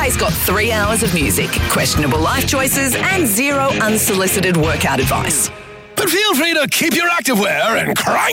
always got 3 hours of music, questionable life choices, and zero unsolicited workout advice. But feel free to keep your activewear and crank